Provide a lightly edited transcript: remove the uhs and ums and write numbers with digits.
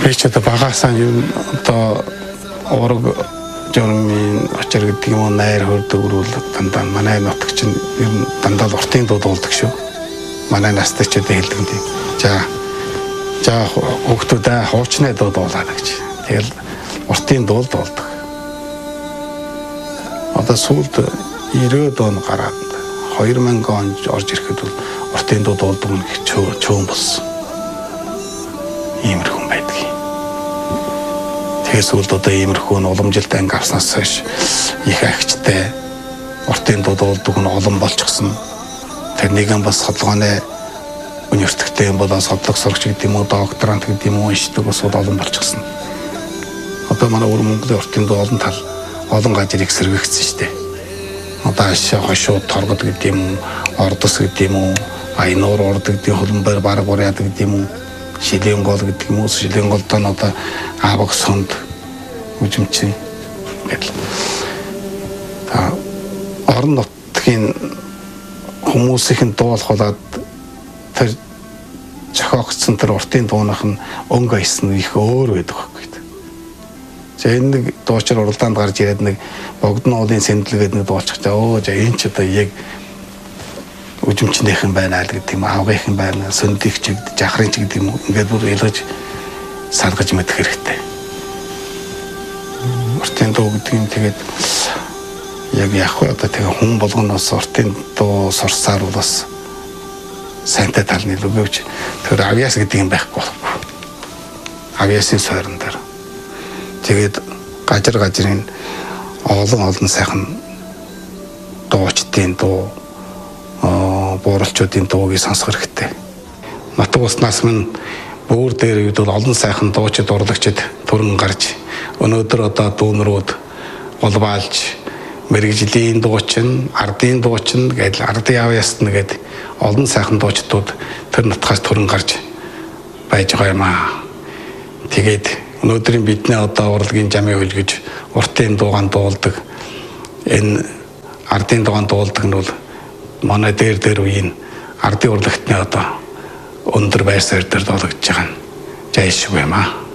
Би ч одоо багасаа юу одоо ураг журмын очир гэдэг юм уу найр хөрдөг рүүл дандаа манай нутагч нь ер нь дандаа уртын дуу дуулдаг шүү. Манай настай ч одоо хэлдэг юм. За хүүхдүүдээ хуучны дуу дуулаад гэж. Тэгэл уртын дуу дуулдаг. Одоо сүүлд 90-д он гараад 2000 он орж ирэхэд бол уртын дуу дуулдаг нь чөөн болсон. Иймэрхүү байдаг. Тэгээс үлд одоо иймэрхүү нь уламжилтай анги авснаас хойш их агчтай уртын дуу дуулдаг нь олон болчихсон. Тэр нэгэн бас судалгааны университеттэй болон судлах сурагч гэдэг юм уу, докторант гэдэг юм уу уншдаг бас олон болчихсон. Одоо манай өвөр Монголын уртын дуу олон газрыг сэргэгдсэн шүү дээ. Одоо ашаа хошуу торгод гэдэг юм уу, ордос гэдэг юм уу, Айнуур урд гэдэг хөлбөр баг буряд гэдэг юм уу, Шилийн гол гэдэг юм уу, Шилийн голдоо нь одоо Аваг сонд үжимчин гэдэг. Орон нутгийн хүмүүсийн дуулахад тэр зохиогдсон тэр уртын дуунах нь өнгө айсан их өөр байдаг байхгүй. За энэ нэг дуучир уралдаанд гарч ирээд нэг богдны уулын сэндлгээд нэг дуулчих чаа. За энэ ч одоо яг үжимчнийхэн байна л гэдэг юм, авгийнхын байна, сөндийг ч гэдэг, жахрын ч гэдэг юм. Ингээд бүр ялгаж салгаж мэдэх хэрэгтэй. Уртын дуу гэдэг юм тэгээд яг яг одоо тэгээ хүн болгоноос уртын дуу сурсаар бол бас сайнтай тал нь өгөөч. Тэр авьяас гэдэг юм байхгүй. Авьяасын сойрон дээр. Тэгээд гажрын олон сайхан дуучдын дуу, бууралчуудын дуугийг сонсох хэрэгтэй. Нутаг уснаас минь бүүр дээр үед бол олон сайхан дуучид урлагчид төрөн гарч өнөөдөр одоо дүүнрүүд улбаалж мэрэгжлийн дуучин, ардын дуучин гэдэл ардын авьяаст нэгэд олон сайхан дуучдууд тэр нутгаас төрөн гарч байж байгаа юм аа. Тэгээд өнөөдрийн бидний одоо урлагийн жамыг хөлгөж уртын дуугаан дуулдаг. Энэ ардын дуугаан дуулдаг нь бол манай дээр үеийн ардын урлагтны одоо өндөр байр суурь дээр дуулагдж байгаа нь жайшгүй юм аа.